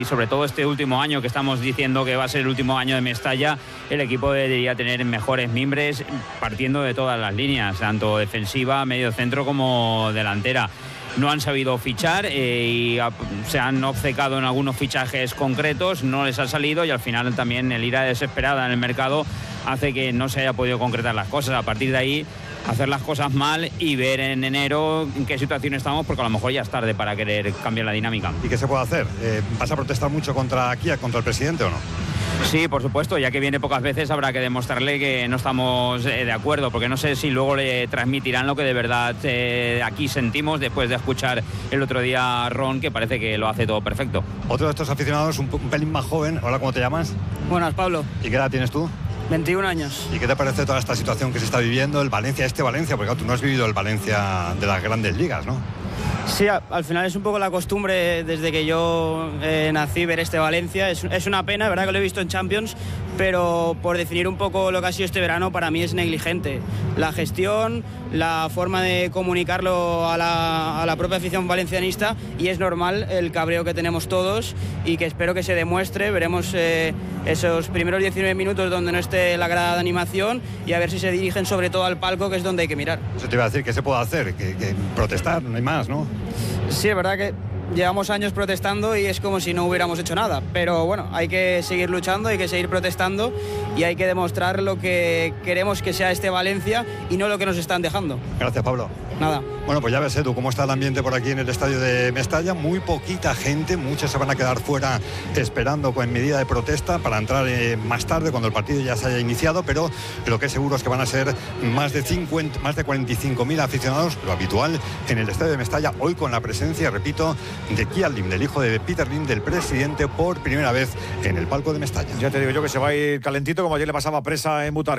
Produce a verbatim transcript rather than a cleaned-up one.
Y sobre todo este último año que estamos diciendo que va a ser el último año de Mestalla, el equipo debería tener mejores mimbres partiendo de todas las líneas, tanto defensiva, medio centro como delantera. No han sabido fichar eh, y a, se han obcecado en algunos fichajes concretos, no les ha salido y al final también el ira desesperada en el mercado hace que no se haya podido concretar las cosas. A partir de ahí, hacer las cosas mal y ver en enero en qué situación estamos, porque a lo mejor ya es tarde para querer cambiar la dinámica. ¿Y qué se puede hacer? Eh, ¿Vas a protestar mucho contra Kia, contra el presidente o no? Sí, por supuesto, ya que viene pocas veces habrá que demostrarle que no estamos eh, de acuerdo, porque no sé si luego le transmitirán lo que de verdad eh, aquí sentimos después de escuchar el otro día a Ron, que parece que lo hace todo perfecto. Otro de estos aficionados, un, un pelín más joven. Hola, ¿cómo te llamas? Buenas, Pablo. ¿Y qué edad tienes tú? veintiún años. ¿Y qué te parece toda esta situación que se está viviendo, el Valencia, este Valencia? Porque claro, tú no has vivido el Valencia de las grandes ligas, ¿no? Sí, a, al final es un poco la costumbre desde que yo eh, nací ver este Valencia. Es, es una pena, verdad que lo he visto en Champions, pero por definir un poco lo que ha sido este verano, para mí es negligente. La gestión, la forma de comunicarlo a la, a la propia afición valencianista, y es normal el cabreo que tenemos todos y que espero que se demuestre. Veremos eh, esos primeros diecinueve minutos donde no esté la grada de animación y a ver si se dirigen sobre todo al palco, que es donde hay que mirar. Eso te iba a decir, ¿qué se puede hacer? Que, que protestar, no hay más, ¿no? Sí, es verdad que llevamos años protestando y es como si no hubiéramos hecho nada, pero bueno, hay que seguir luchando, hay que seguir protestando y hay que demostrar lo que queremos que sea este Valencia y no lo que nos están dejando. Gracias, Pablo. Nada. Bueno, pues ya ves, Edu, cómo está el ambiente por aquí en el estadio de Mestalla. Muy poquita gente, muchos se van a quedar fuera esperando con medida de protesta para entrar eh, más tarde, cuando el partido ya se haya iniciado, pero lo que es seguro es que van a ser más de, cincuenta, más de cuarenta y cinco mil aficionados, lo habitual, en el estadio de Mestalla, hoy con la presencia, repito, de Kiat Lim, del hijo de Peter Lim, del presidente, por primera vez en el palco de Mestalla. Ya te digo yo que se va a ir calentito, como ayer le pasaba a Presa en Butarque.